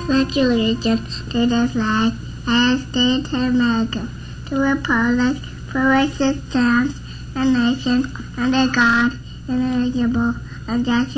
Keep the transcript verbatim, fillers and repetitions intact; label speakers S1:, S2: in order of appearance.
S1: pledge allegiance to the flag and state of America, to the republic for which it stands, a nation under God, indivisible, and just